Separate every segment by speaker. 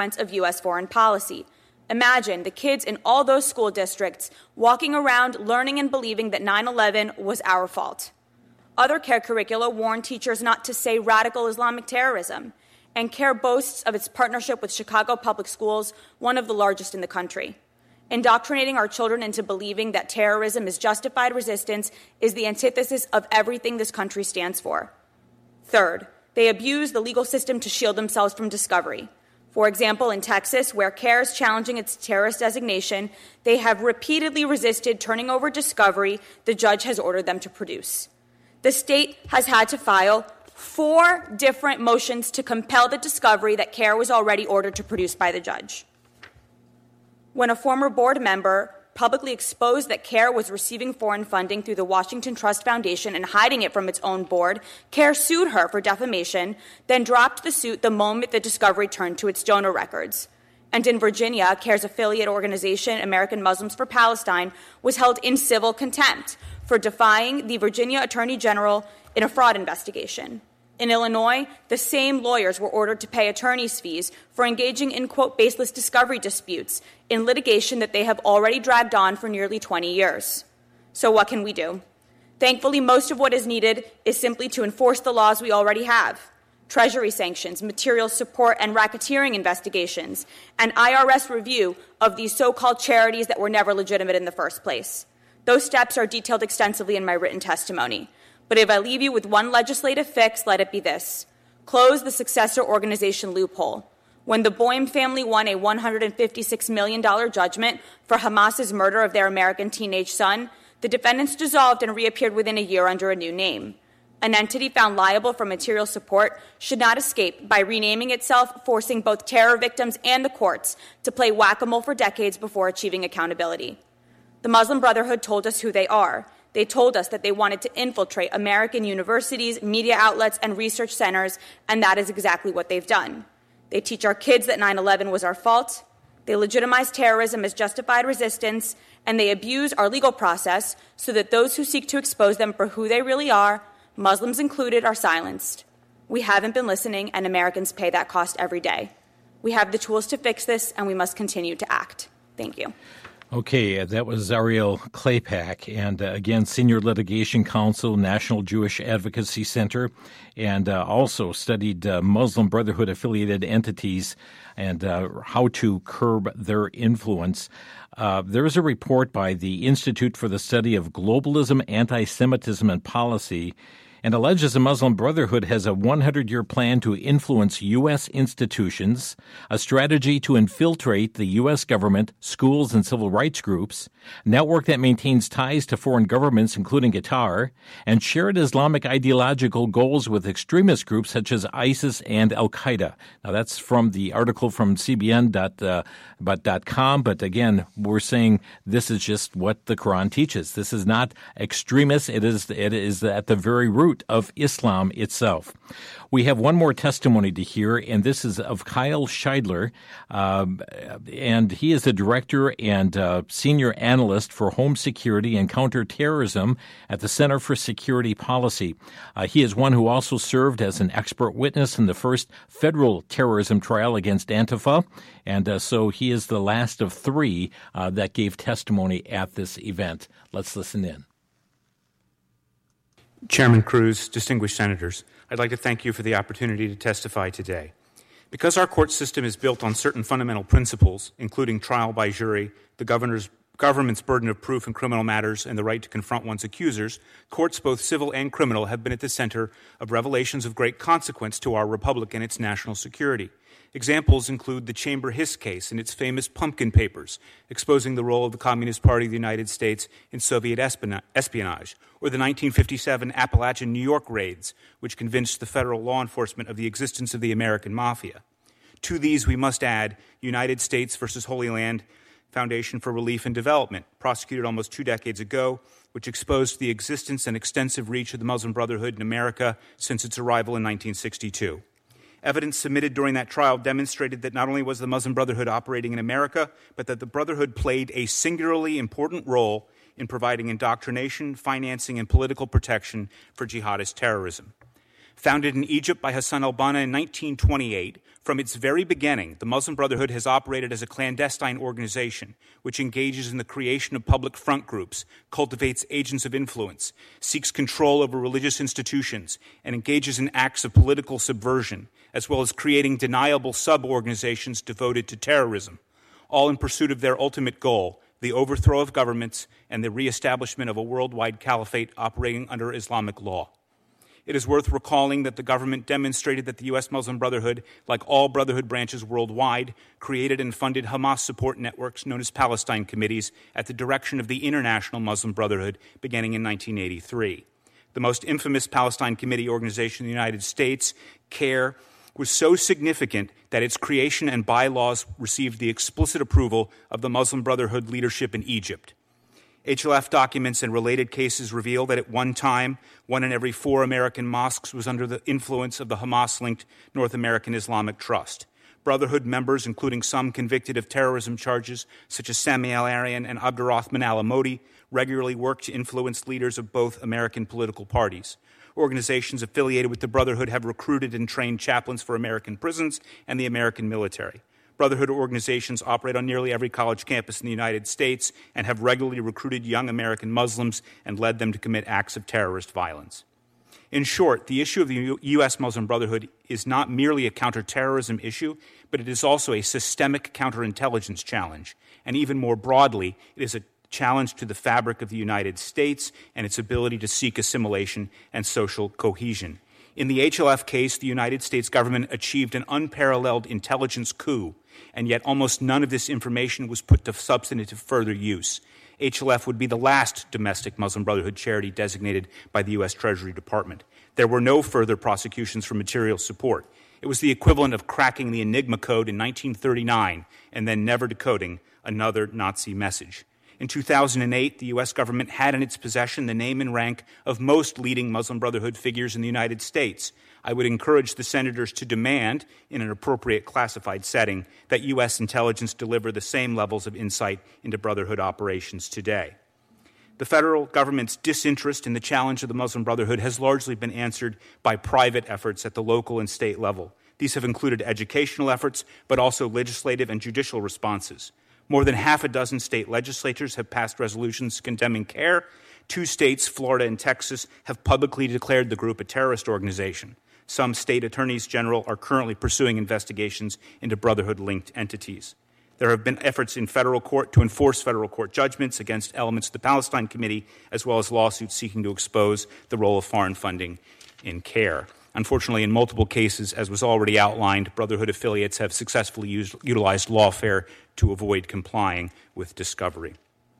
Speaker 1: of U.S. foreign policy. Imagine the kids in all those school districts walking around learning and believing that 9/11 was our fault. Other CARE curricula warn teachers not to say radical Islamic terrorism, and CARE boasts of its partnership with Chicago Public Schools, one of the largest in the country. Indoctrinating our children into believing that terrorism is justified resistance is the antithesis of everything this country stands for. Third, they abuse the legal system to shield themselves from discovery. For example, in Texas, where CARE is challenging its terrorist designation, they have repeatedly resisted turning over discovery the judge has ordered them to produce. The state has had to file 4 different motions to compel the discovery that CARE was already ordered to produce by the judge. When a former board member publicly exposed that CARE was receiving foreign funding through the Washington Trust Foundation and hiding it from its own board, CARE sued her for defamation, then dropped the suit the moment the discovery turned to its donor records. And in Virginia, CARE's affiliate organization, American Muslims for Palestine, was held in civil contempt for defying the Virginia Attorney General in a fraud investigation. In Illinois, the same lawyers were ordered to pay attorney's fees for engaging in, quote, baseless discovery disputes in litigation that they have already dragged on for nearly 20 years. So what can we do? Thankfully, most of what is needed is simply to enforce the laws we already have. Treasury sanctions, material support and racketeering investigations, and IRS review of these so-called charities that were never legitimate in the first place. Those steps are detailed extensively in my written testimony. But if I leave you with one legislative fix, let it be this. Close the successor organization loophole. When the Boehm family won a $156 million judgment for Hamas's murder of their American teenage son, the defendants dissolved and reappeared within a year under a new name. An entity found liable for material support should not escape by renaming itself, forcing both terror victims and the courts to play whack-a-mole for decades before achieving accountability. The Muslim Brotherhood told us who they are. They told us that they wanted to infiltrate American universities, media outlets, and research centers, and that is exactly what they've done. They teach our kids that 9/11 was our fault, they legitimize terrorism as justified resistance, and they abuse our legal process so that those who seek to expose them for who they really are, Muslims included, are silenced. We haven't been listening, and Americans pay that cost every day. We have the tools to fix this, and we must continue to act. Thank you.
Speaker 2: Okay, that was Ariel Claypack, and again, Senior Litigation Counsel, National Jewish Advocacy Center, and also studied Muslim Brotherhood-affiliated entities and how to curb their influence. There is a report by the Institute for the Study of Globalism, Anti-Semitism, and Policy, and alleges the Muslim Brotherhood has a 100-year plan to influence U.S. institutions, a strategy to infiltrate the U.S. government, schools, and civil rights groups, a network that maintains ties to foreign governments, including Qatar, and shared Islamic ideological goals with extremist groups such as ISIS and Al-Qaeda. Now, that's from the article from CBN.com, but again, we're saying this is just what the Quran teaches. This is not extremist. It is at the very root of Islam itself. We have one more testimony to hear, and this is of Kyle Scheidler, and he is the director and senior analyst for home security and counterterrorism at the Center for Security Policy. He is one who also served as an expert witness in the first federal terrorism trial against Antifa, and so he is the last of 3 that gave testimony at this event. Let's listen in.
Speaker 3: Chairman Cruz, distinguished senators, I'd like to thank you for the opportunity to testify today. Because our court system is built on certain fundamental principles, including trial by jury, the government's burden of proof in criminal matters, and the right to confront one's accusers, courts, both civil and criminal, have been at the center of revelations of great consequence to our republic and its national security. Examples include the Chamber Hiss case and its famous Pumpkin Papers, exposing the role of the Communist Party of the United States in Soviet espionage, or the 1957 Appalachian New York raids, which convinced the federal law enforcement of the existence of the American Mafia. To these, we must add United States versus Holy Land Foundation for Relief and Development, prosecuted almost 2 decades ago, which exposed the existence and extensive reach of the Muslim Brotherhood in America since its arrival in 1962. Evidence submitted during that trial demonstrated that not only was the Muslim Brotherhood operating in America, but that the Brotherhood played a singularly important role in providing indoctrination, financing, and political protection for jihadist terrorism. Founded in Egypt by Hassan al-Banna in 1928, from its very beginning, the Muslim Brotherhood has operated as a clandestine organization which engages in the creation of public front groups, cultivates agents of influence, seeks control over religious institutions, and engages in acts of political subversion, as well as creating deniable sub-organizations devoted to terrorism, all in pursuit of their ultimate goal, the overthrow of governments and the reestablishment of a worldwide caliphate operating under Islamic law. It is worth recalling that the government demonstrated that the U.S. Muslim Brotherhood, like all Brotherhood branches worldwide, created and funded Hamas support networks known as Palestine Committees at the direction of the International Muslim Brotherhood beginning in 1983. The most infamous Palestine Committee organization in the United States, CARE, was so significant that its creation and bylaws received the explicit approval of the Muslim Brotherhood leadership in Egypt. HLF documents and related cases reveal that at one time, 1 in every 4 American mosques was under the influence of the Hamas-linked North American Islamic Trust. Brotherhood members, including some convicted of terrorism charges, such as Sami al-Arian and Abdurrahman al-Amodi, regularly worked to influence leaders of both American political parties. Organizations affiliated with the Brotherhood have recruited and trained chaplains for American prisons and the American military. Brotherhood organizations operate on nearly every college campus in the United States and have regularly recruited young American Muslims and led them to commit acts of terrorist violence. In short, the issue of the U.S. Muslim Brotherhood is not merely a counterterrorism issue, but it is also a systemic counterintelligence challenge. And even more broadly, it is a challenge to the fabric of the United States and its ability to seek assimilation and social cohesion. In the HLF case, the United States government achieved an unparalleled intelligence coup, and yet almost none of this information was put to substantive further use. HLF would be the last domestic Muslim Brotherhood charity designated by the U.S. Treasury Department. There were no further prosecutions for material support. It was the equivalent of cracking the Enigma code in 1939 and then never decoding another Nazi message. In 2008, the U.S. government had in its possession the name and rank of most leading Muslim Brotherhood figures in the United States. I would encourage the senators to demand, in an appropriate classified setting, that U.S. intelligence deliver the same levels of insight into Brotherhood operations today. The federal government's disinterest in the challenge of the Muslim Brotherhood has largely been answered by private efforts at the local and state level. These have included educational efforts, but also legislative and judicial responses. More than half a dozen state legislatures have passed resolutions condemning CARE. 2 states, Florida and Texas, have publicly declared the group a terrorist organization. Some state attorneys general are currently pursuing investigations into Brotherhood-linked entities. There have been efforts in federal court to enforce federal court judgments against elements of the Palestine Committee, as well as lawsuits seeking to expose the role of foreign funding in CARE. Unfortunately, in multiple cases, as was already outlined, Brotherhood affiliates have successfully utilized lawfare to avoid complying with discovery.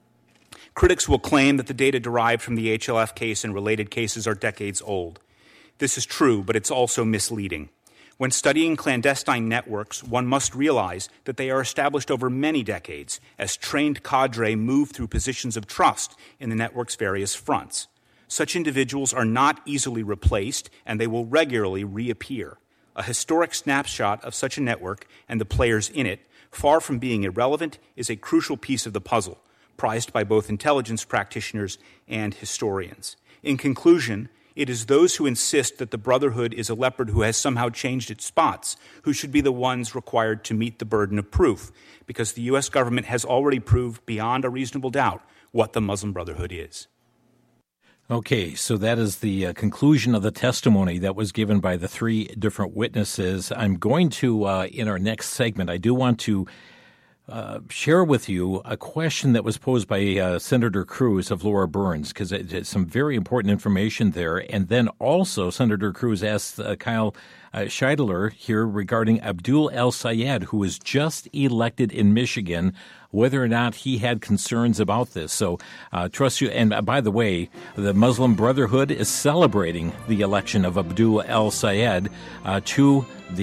Speaker 3: Critics will claim that the data derived from the HLF case and related cases are decades old. This is true, but it's also misleading. When studying clandestine networks, one must realize that they are established over many decades as trained cadre move through positions of trust in the network's various fronts. Such individuals are not easily replaced, and they will regularly reappear. A historic snapshot of such a network and the players in it, far from being irrelevant, is a crucial piece of the puzzle, prized by both intelligence practitioners and historians. In conclusion, it is those who insist that the Brotherhood is a leopard who has somehow changed its spots who should be the ones required to meet the burden of proof, because the U.S. government has already proved beyond a reasonable doubt what the Muslim Brotherhood is.
Speaker 2: Okay, so that is the conclusion of the testimony that was given by the 3 different witnesses. I'm going to, in our next segment, I do want to share with you a question that was posed by Senator Cruz of Laura Burns, because it's some very important information there. And then also Senator Cruz asked Kyle Scheidler here regarding Abdul El-Sayed, who was just elected in Michigan, whether or not he had concerns about this. So trust you. And by the way, the Muslim Brotherhood is celebrating the election of Abdul El-Sayed to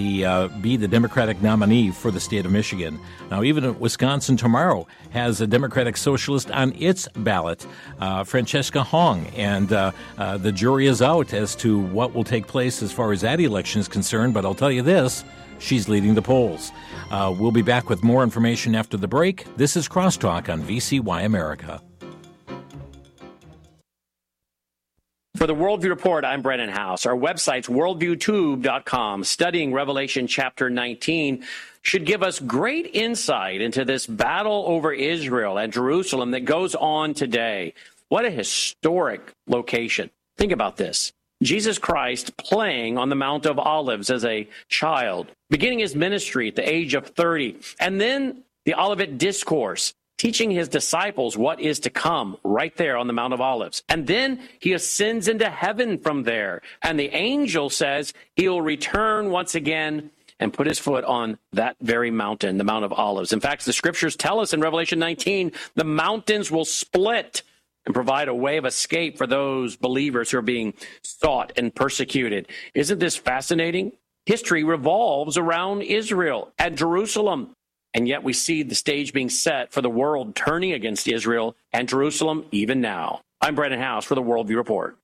Speaker 2: be the Democratic nominee for the state of Michigan. Now, even Wisconsin tomorrow has a Democratic Socialist on its ballot, Francesca Hong, and the jury is out as to what will take place as far as that election is concerned. But I'll tell you this, she's leading the polls. We'll be back with more information after the break. This is Crosstalk on VCY America.
Speaker 4: For the Worldview Report, I'm Brennan House. Our website's worldviewtube.com. Studying Revelation chapter 19 should give us great insight into this battle over Israel and Jerusalem that goes on today. What a historic location. Think about this. Jesus Christ playing on the Mount of Olives as a child, beginning his ministry at the age of 30, and then the Olivet Discourse, teaching his disciples what is to come right there on the Mount of Olives. And then he ascends into heaven from there. And the angel says he'll return once again and put his foot on that very mountain, the Mount of Olives. In fact, the scriptures tell us in Revelation 19, the mountains will split and provide a way of escape for those believers who are being sought and persecuted. Isn't this fascinating? History revolves around Israel and Jerusalem. And yet we see the stage being set for the world turning against Israel and Jerusalem even now. I'm Brennan House for the Worldview Report.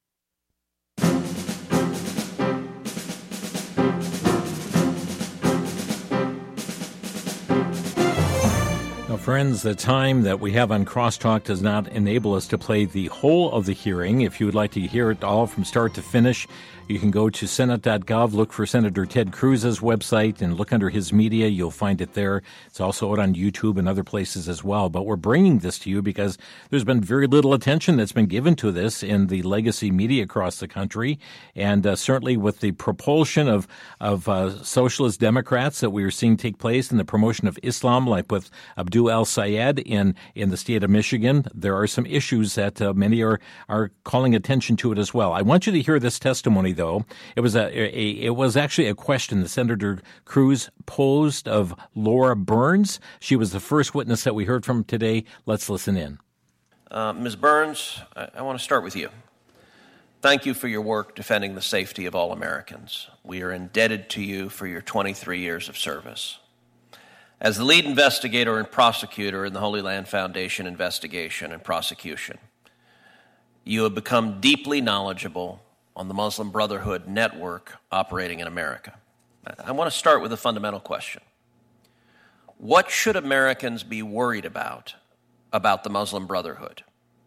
Speaker 2: Now, friends, the time that we have on Crosstalk does not enable us to play the whole of the hearing. If you would like to hear it all from start to finish, you can go to Senate.gov, look for Senator Ted Cruz's website, and look under his media. You'll find it there. It's also out on YouTube and other places as well. But we're bringing this to you because there's been very little attention that's been given to this in the legacy media across the country. And certainly with the propulsion of socialist Democrats that we are seeing take place in the promotion of Islam, like with Abdul al-Sayed in the state of Michigan, there are some issues that many are calling attention to it as well. I want you to hear this testimony, though. It was actually a question that Senator Cruz posed of Laura Burns. She was the first witness that we heard from today. Let's listen in.
Speaker 5: Ms. Burns, I want to start with you. Thank you for your work defending the safety of all Americans. We are indebted to you for your 23 years of service. As the lead investigator and prosecutor in the Holy Land Foundation investigation and prosecution, you have become deeply knowledgeable on the Muslim Brotherhood network operating in America. I want to start with a fundamental question. What should Americans be worried about the Muslim Brotherhood?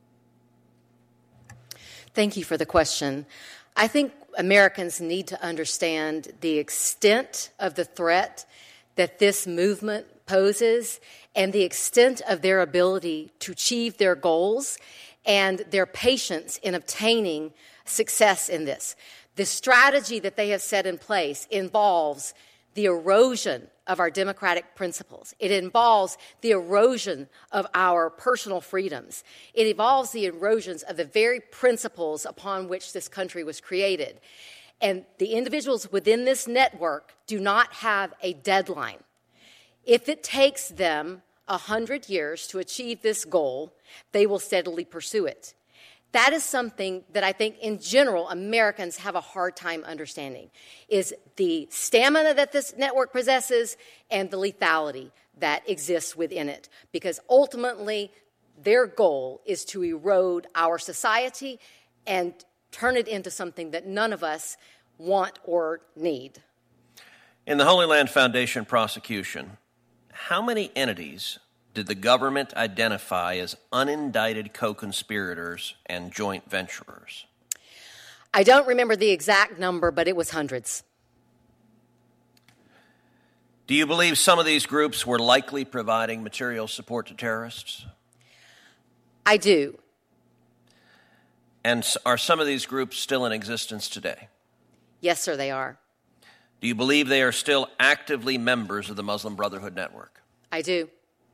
Speaker 6: Thank you for the question. I think Americans need to understand the extent of the threat that this movement poses and the extent of their ability to achieve their goals and their patience in obtaining success in this. The strategy that they have set in place involves the erosion of our democratic principles. It involves the erosion of our personal freedoms. It involves the erosions of the very principles upon which this country was created. And the individuals within this network do not have a deadline. If it takes them 100 years to achieve this goal, they will steadily pursue it. That is something that I think in general Americans have a hard time understanding, is the stamina that this network possesses and the lethality that exists within it. Because ultimately, their goal is to erode our society and turn it into something that none of us want or need.
Speaker 5: In the Holy Land Foundation prosecution, how many entities did the government identify as unindicted co-conspirators and joint venturers?
Speaker 6: I don't remember the exact number, but it was hundreds.
Speaker 5: Do you believe some of these groups were likely providing material support to terrorists?
Speaker 6: I do.
Speaker 5: And are some of these groups still in existence today?
Speaker 6: Yes, sir, they are.
Speaker 5: Do you believe they are still actively members of the Muslim Brotherhood network?
Speaker 6: I do.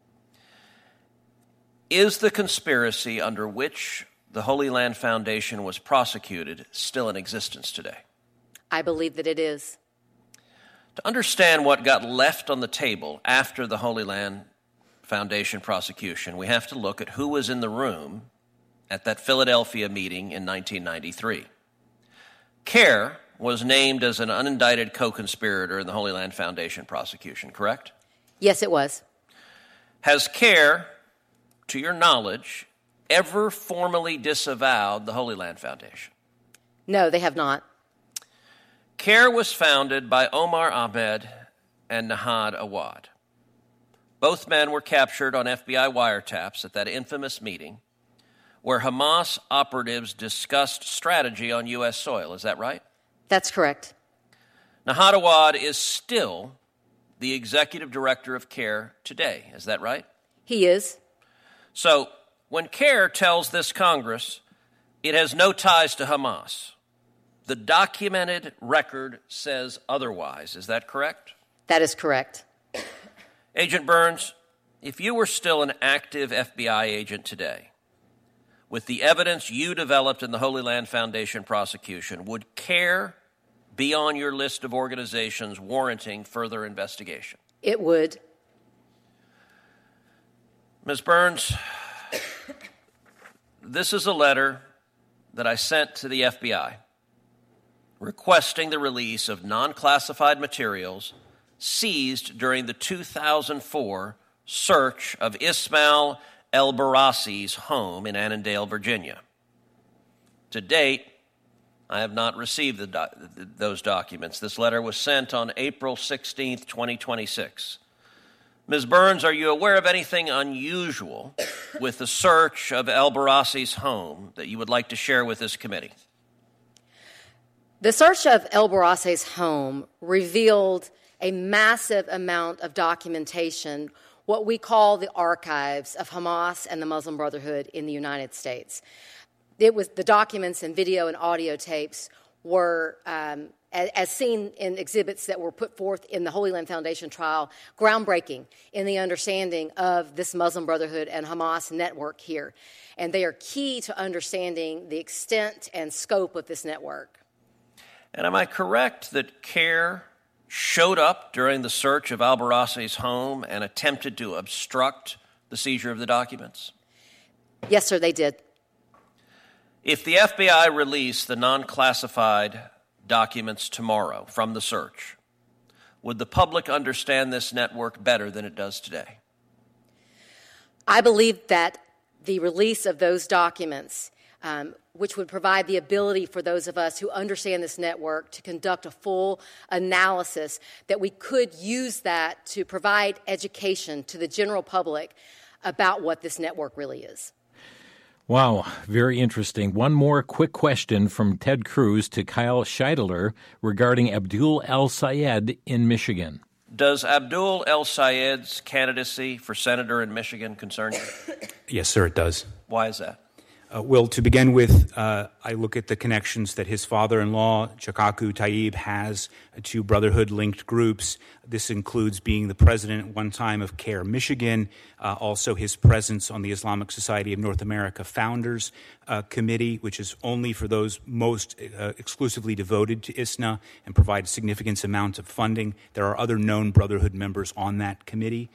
Speaker 5: Is the conspiracy under which the Holy Land Foundation was prosecuted still in existence today?
Speaker 6: I believe that it is.
Speaker 5: To understand what got left on the table after the Holy Land Foundation prosecution, we have to look at who was in the room at that Philadelphia meeting in 1993. CARE was named as an unindicted co-conspirator in the Holy Land Foundation prosecution, correct?
Speaker 6: Yes, it was.
Speaker 5: Has CARE, to your knowledge, ever formally disavowed the Holy Land Foundation?
Speaker 6: No, they have not.
Speaker 5: CARE was founded by Omar Ahmed and Nahad Awad. Both men were captured on FBI wiretaps at that infamous meeting where Hamas operatives discussed strategy on U.S. soil. Is that right?
Speaker 6: That's correct.
Speaker 5: Nahad Awad is still the executive director of CARE today. Is that right?
Speaker 6: He is.
Speaker 5: So when CARE tells this Congress it has no ties to Hamas, the documented record says otherwise. Is that correct?
Speaker 6: That is correct.
Speaker 5: Agent Burns, if you were still an active FBI agent today, with the evidence you developed in the Holy Land Foundation prosecution, would CARE be on your list of organizations warranting further investigation?
Speaker 6: It would.
Speaker 5: Ms. Burns, this is a letter that I sent to the FBI requesting the release of non-classified materials seized during the 2004 search of Ismail El-Barassi's home in Annandale, Virginia. To date, I have not received those documents. This letter was sent on April 16th, 2026. Ms. Burns, are you aware of anything unusual with the search of El-Barassi's home that you would like to share with this committee?
Speaker 6: The search of El-Barassi's home revealed a massive amount of documentation, what we call the archives of Hamas and the Muslim Brotherhood in the United States. It was the documents and video and audio tapes were, as seen in exhibits that were put forth in the Holy Land Foundation trial, groundbreaking in the understanding of this Muslim Brotherhood and Hamas network here. And they are key to understanding the extent and scope of this network.
Speaker 5: And am I correct that CARE showed up during the search of Al-Barassi's home and attempted to obstruct the seizure of the documents?
Speaker 6: Yes, sir, they did.
Speaker 5: If the FBI released the non-classified documents tomorrow from the search, would the public understand this network better than it does today?
Speaker 6: I believe that the release of those documents, which would provide the ability for those of us who understand this network to conduct a full analysis, that we could use that to provide education to the general public about what this network really is.
Speaker 2: Wow, very interesting. One more quick question from Ted Cruz to Kyle Scheidler regarding Abdul El-Sayed in Michigan.
Speaker 5: Does Abdul El-Sayed's candidacy for senator in Michigan concern you?
Speaker 3: Yes, sir, it does.
Speaker 5: Why is that?
Speaker 3: Well, to begin with, I look at the connections that his father-in-law, Chakaku Tayyib, has to Brotherhood-linked groups. This includes being the president at one time of CARE Michigan, also his presence on the Islamic Society of North America Founders Committee, which is only for those most exclusively devoted to ISNA and provides significant amounts of funding. There are other known Brotherhood members on that committee.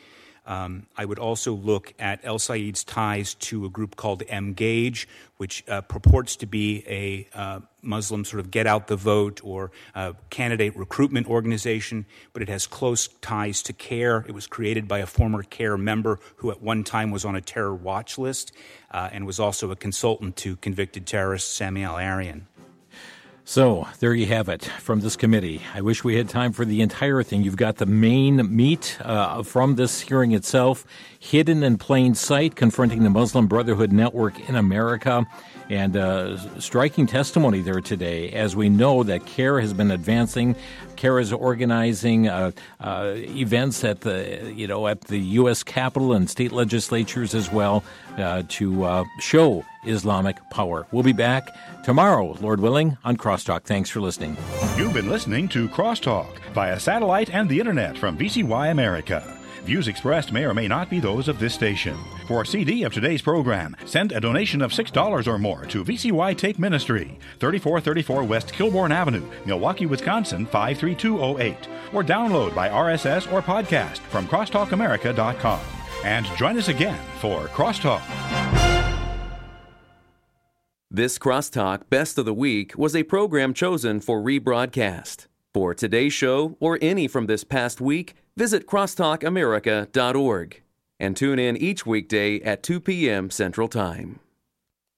Speaker 3: I would also look at El-Sayed's ties to a group called Mgage, which purports to be a Muslim sort of get-out-the-vote or candidate recruitment organization, but it has close ties to CARE. It was created by a former CARE member who at one time was on a terror watch list and was also a consultant to convicted terrorist Sami al-Arian.
Speaker 2: So there you have it from this committee. I wish we had time for the entire thing. You've got the main meat from this hearing itself, hidden in plain sight, confronting the Muslim Brotherhood network in America, and striking testimony there today. As we know that CARE has been advancing, CARE is organizing events at the U.S. Capitol and state legislatures as well to show Islamic power. We'll be back tomorrow, Lord willing, on Crosstalk. Thanks for listening.
Speaker 7: You've been listening to Crosstalk via satellite and the internet from VCY America. Views expressed may or may not be those of this station. For a CD of today's program, send a donation of $6 or more to VCY Take Ministry, 3434 West Kilbourne Avenue, Milwaukee, Wisconsin, 53208, or download by RSS or podcast from crosstalkamerica.com. And join us again for Crosstalk.
Speaker 8: This Crosstalk Best of the Week was a program chosen for rebroadcast. For today's show or any from this past week, visit crosstalkamerica.org and tune in each weekday at 2 p.m. Central Time.